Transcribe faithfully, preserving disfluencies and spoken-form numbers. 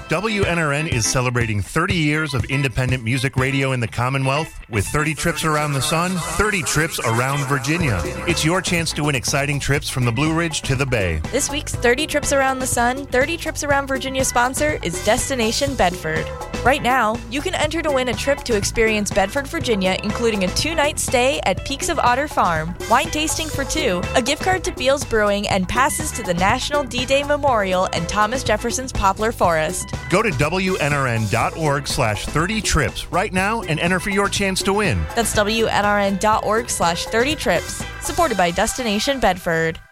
W N R N is celebrating thirty years of independent music radio in the Commonwealth with thirty trips around the sun, thirty trips around Virginia. It's your chance to win exciting trips from the Blue Ridge to the Bay. This week's thirty Trips Around the Sun, thirty Trips Around Virginia sponsor is Destination Bedford. Right now, you can enter to win a trip to experience Bedford, Virginia, including a two-night stay at Peaks of Otter Farm, wine tasting for two, a gift card to Beals Brewing, and passes to the National D-Day Memorial and Thomas Jefferson's Poplar Forest. Go to W N R N dot org slash thirty trips right now and enter for your chance to win. That's W N R N dot org slash thirty trips. Supported by Destination Bedford.